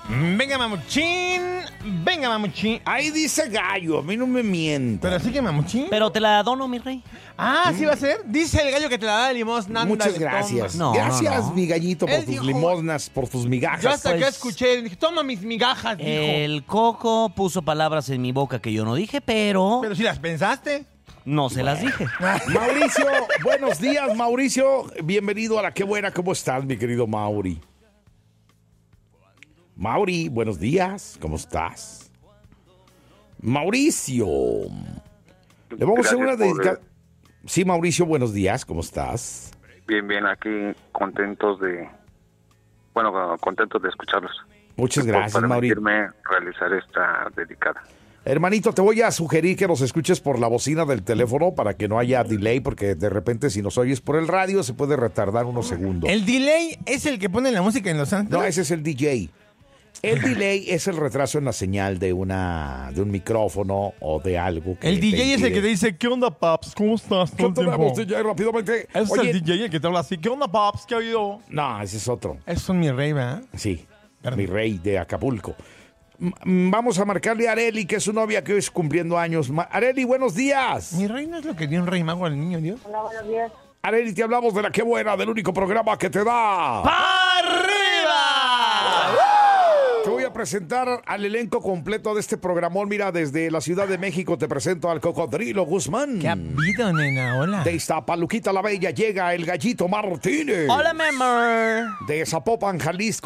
Venga, mamuchín. Venga, mamuchín. Ahí dice gallo, a mí no me mienta. Pero sí que mamuchín. Pero te la dono, mi rey. Ah, ¿sí va a ser? Dice el gallo que te la da de limosna. Muchas ándale, gracias. toma. No, Gracias, no. mi gallito, por Él tus dijo- limosnas, por tus migajas. Yo hasta que Pues- escuché, dije, toma mis migajas, dijo. El Coco puso palabras en mi boca que yo no dije, pero Pero si las pensaste. no se las dije. Mauricio, buenos días, Mauricio. Bienvenido a La Qué Buena. ¿Cómo estás, mi querido Mauri? Mauri, buenos días. ¿Cómo estás? Mauricio. Le vamos a hacer una dedicada. Sí, Mauricio, buenos días. ¿Cómo estás? Bien, aquí contentos de escucharlos. Muchas gracias, por Mauri. permitirme realizar esta dedicada. Hermanito, te voy a sugerir que nos escuches por la bocina del teléfono para que no haya delay, porque de repente si nos oyes por el radio se puede retardar unos segundos. El delay es el que pone la música en Los Ángeles. No, ese es el DJ. El delay es el retraso en la señal de un micrófono o de algo. Que El te DJ es el impide. que te dice, ¿qué onda, paps? ¿Cómo estás? ¿Qué onda, tiempo?" DJ? Rápidamente. Ese es Oye, el DJ el que te habla así, ¿qué onda, paps? ¿Qué ha habido? no, ese es otro. Esos son mi rey, ¿verdad? Sí, Perdón. mi rey de Acapulco. Vamos a marcarle a Areli, que es su novia que hoy es cumpliendo años. Areli, buenos días. Mi rey no es lo que dio un rey mago al niño Dios. Hola, buenos días. Areli, te hablamos de La Qué Buena, del único programa que te da. ¡Arriba! Te voy a presentar al elenco completo de este programón. Mira, desde la Ciudad de México te presento al Cocodrilo Guzmán. ¿Qué ha habido, nena? Hola. De Iztapaluquita la Bella llega el Gallito Martínez. Hola, mi amor. De Zapopan, Jalisco.